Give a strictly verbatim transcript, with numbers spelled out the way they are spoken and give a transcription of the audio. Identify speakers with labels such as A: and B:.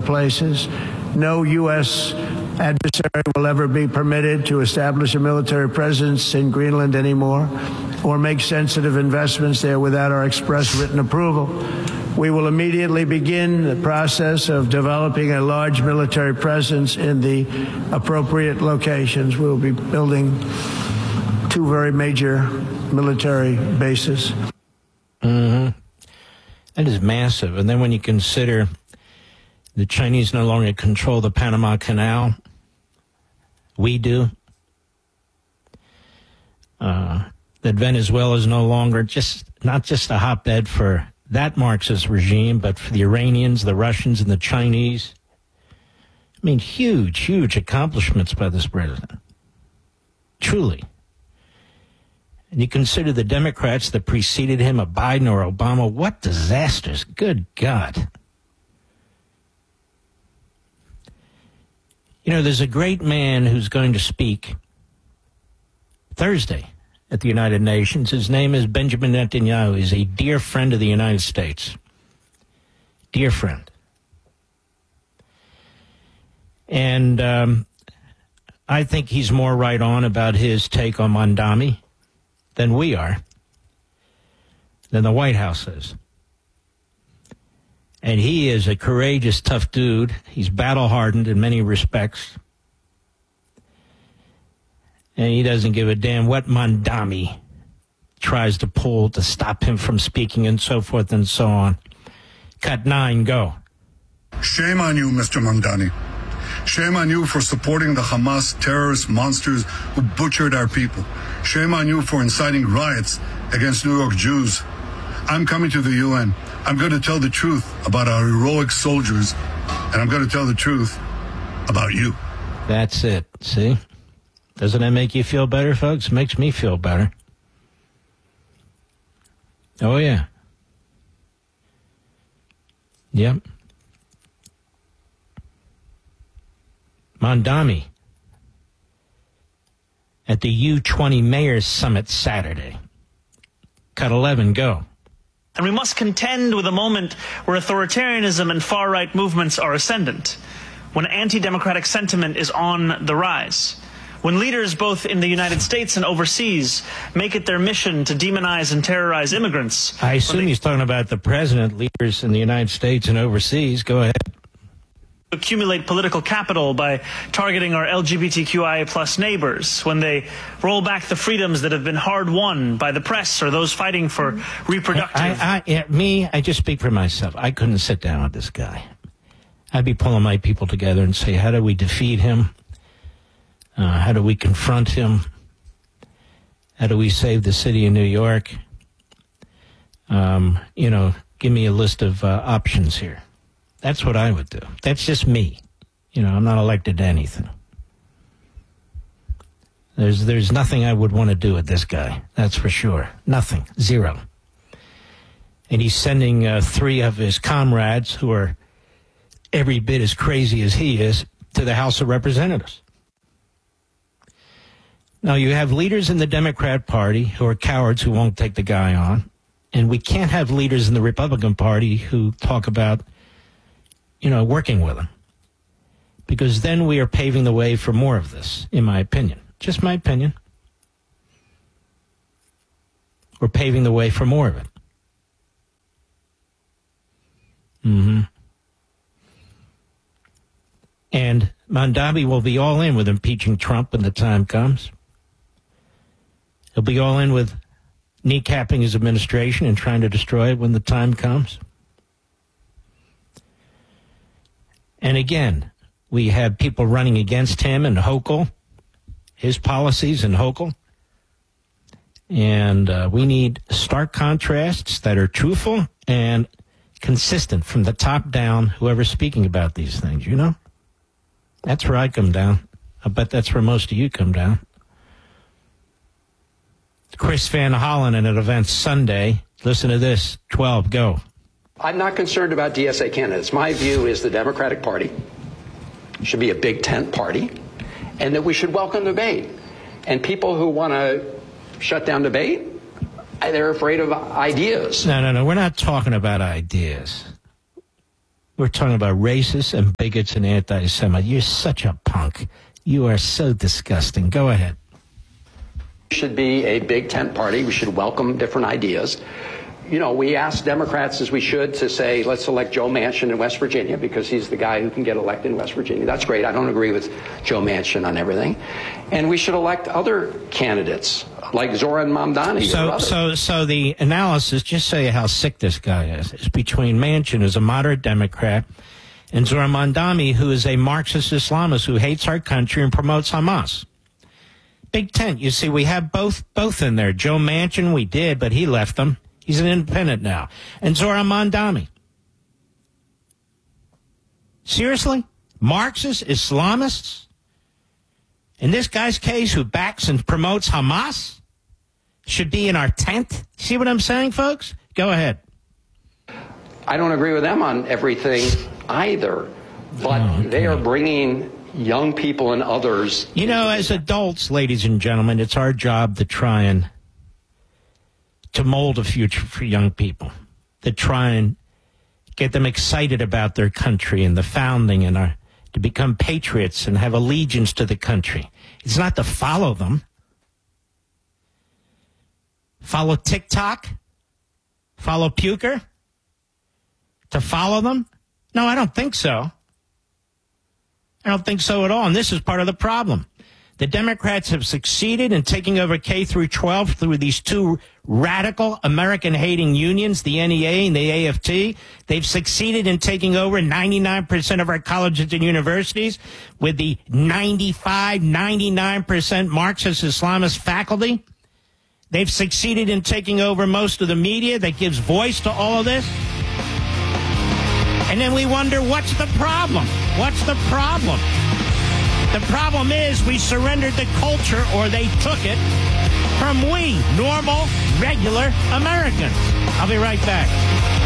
A: places. No U S adversary will ever be permitted to establish a military presence in Greenland anymore or make sensitive investments there without our express written approval. We will immediately begin the process of developing a large military presence in the appropriate locations. We'll be building two very major military bases.
B: Mm-hmm. That is massive. And then when you consider the Chinese no longer control the Panama Canal, we do. Uh, that Venezuela is no longer just not just a hotbed for that Marxist regime, but for the Iranians, the Russians, and the Chinese. I mean, huge, huge accomplishments by this president. Truly. And you consider the Democrats that preceded him, a Biden or Obama, what disasters. Good God. You know, there's a great man who's going to speak Thursday at the United Nations. His name is Benjamin Netanyahu. He's a dear friend of the United States. Dear friend. And um, I think he's more right on about his take on Mondami than we are, than the White House is. And he is a courageous, tough dude. He's battle-hardened in many respects. And he doesn't give a damn what Mondami tries to pull to stop him from speaking and so forth and so on. Cut nine, go.
C: Shame on you, Mister Mamdani. Shame on you for supporting the Hamas terrorist monsters who butchered our people. Shame on you for inciting riots against New York Jews. I'm coming to the U N. I'm going to tell the truth about our heroic soldiers, and I'm going to tell the truth about you.
B: That's it. See? Doesn't that make you feel better, folks? It makes me feel better. Oh, yeah. Yep. Mondami at the U twenty Mayors Summit Saturday. Cut eleven, go.
D: And we must contend with a moment where authoritarianism and far-right movements are ascendant, when anti-democratic sentiment is on the rise, when leaders both in the United States and overseas make it their mission to demonize and terrorize immigrants.
B: I assume
D: they-
B: he's talking about the president, leaders in the United States and overseas. Go ahead.
D: Accumulate political capital by targeting our L G B T Q I A plus neighbors, when they roll back the freedoms that have been hard won by the press or those fighting for reproductive.
B: I, I, yeah, me, I just speak for myself. I couldn't sit down with this guy. I'd be pulling my people together and say, how do we defeat him? Uh, how do we confront him? How do we save the city of New York? Um, you know, give me a list of uh, options here. That's what I would do. That's just me. You know, I'm not elected to anything. There's there's nothing I would want to do with this guy. That's for sure. Nothing. Zero. And he's sending uh, three of his comrades, who are every bit as crazy as he is, to the House of Representatives. Now, you have leaders in the Democrat Party who are cowards who won't take the guy on. And we can't have leaders in the Republican Party who talk about, you know, working with him. Because then we are paving the way for more of this, in my opinion. Just my opinion. We're paving the way for more of it. Mm-hmm. And Mondami will be all in with impeaching Trump when the time comes. He'll be all in with kneecapping his administration and trying to destroy it when the time comes. And again, we have people running against him in Hochul, his policies in Hochul. And uh, we need stark contrasts that are truthful and consistent from the top down, whoever's speaking about these things, you know? That's where I come down. I bet that's where most of you come down. Chris Van Hollen at an event Sunday. Listen to this. twelve, go.
E: I'm not concerned about D S A candidates. My view is the Democratic Party should be a big tent party, and that we should welcome debate. And people who want to shut down debate, they're afraid of ideas.
B: No, no, no. We're not talking about ideas. We're talking about racists and bigots and anti-Semites. You're such a punk. You are so disgusting. Go ahead.
E: We should be a big tent party. We should welcome different ideas. You know, we ask Democrats, as we should, to say, let's elect Joe Manchin in West Virginia because he's the guy who can get elected in West Virginia. That's great. I don't agree with Joe Manchin on everything. And we should elect other candidates like Zoran Mamdani.
B: So, so, so the analysis, just show you how sick this guy is, is between Manchin, who's a moderate Democrat, and Zoran Mamdani, who is a Marxist Islamist who hates our country and promotes Hamas. Big tent. You see, we have both both in there. Joe Manchin, we did, but he left them. He's an independent now. And Zoran Mamdani. Seriously? Marxists, Islamists? In this guy's case, who backs and promotes Hamas, should be in our tent? See what I'm saying, folks? Go ahead.
E: I don't agree with them on everything either, but oh, okay. They are bringing young people and others.
B: You know, as adults, ladies and gentlemen, it's our job to try and to mold a future for young people, to try and get them excited about their country and the founding and our, to become patriots and have allegiance to the country. It's not to follow them. Follow TikTok? Follow Puker? To follow them? No, I don't think so. I don't think so at all, and this is part of the problem. The Democrats have succeeded in taking over K through twelve through these two radical American-hating unions, the N E A and the A F T. They've succeeded in taking over ninety-nine percent of our colleges and universities with the ninety-five, ninety-nine percent Marxist Islamist faculty. They've succeeded in taking over most of the media that gives voice to all of this. And then we wonder, what's the problem? What's the problem? The problem is we surrendered the culture, or they took it, from we, normal, regular Americans. I'll be right back.